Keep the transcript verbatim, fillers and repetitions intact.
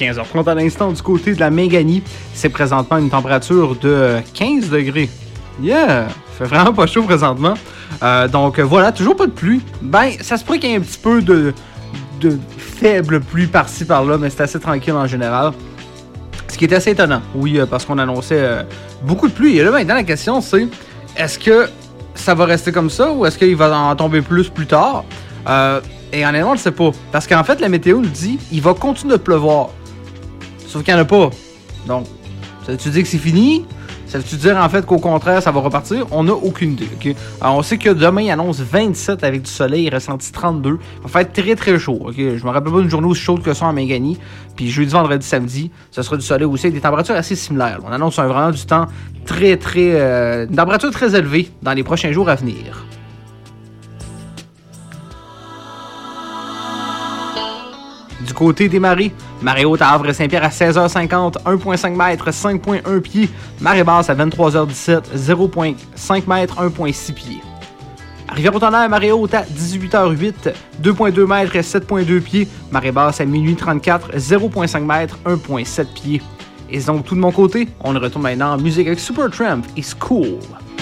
quinze heures trente à l'instant du côté de la Méganie. C'est présentement une température de quinze degrés. Yeah! Il fait vraiment pas chaud présentement. Euh, donc voilà, toujours pas de pluie. Ben, ça se pourrait qu'il y ait un petit peu de, de faible pluie par-ci par-là, mais c'est assez tranquille en général. Ce qui est assez étonnant, oui, parce qu'on annonçait euh, beaucoup de pluie. Et là, maintenant, la question, c'est est-ce que ça va rester comme ça ou est-ce qu'il va en tomber plus plus tard? Euh, et honnêtement, on ne sait pas. Parce qu'en fait, la météo nous dit il va continuer de pleuvoir. Sauf qu'il n'y en a pas. Donc, ça veut-tu dire que c'est fini? Ça veut-tu dire en fait qu'au contraire, ça va repartir? On n'a aucune idée. Okay? Alors, on sait que demain, il annonce vingt-sept avec du soleil, il ressenti trente-deux. Il va faire très très chaud. Okay? Je me rappelle pas d'une journée aussi chaude que ça en Méganie. Puis jeudi, vendredi, samedi, ce sera du soleil aussi avec des températures assez similaires. On annonce un, vraiment du temps très très... Euh, une température très élevée dans les prochains jours à venir. Du côté des marées, marée haute à Havre-Saint-Pierre à seize heures cinquante, un virgule cinq mètres, cinq virgule un pieds. Marée basse à vingt-trois heures dix-sept, zéro virgule cinq mètres, un virgule six pieds. À Rivière-au-Tonnerre, marée haute à dix-huit heures huit, deux virgule deux mètres, sept virgule deux pieds. Marée basse à minuit trente-quatre, zéro virgule cinq mètres, un virgule sept pieds. Et c'est donc tout de mon côté. On retourne maintenant en musique avec Supertramp et School.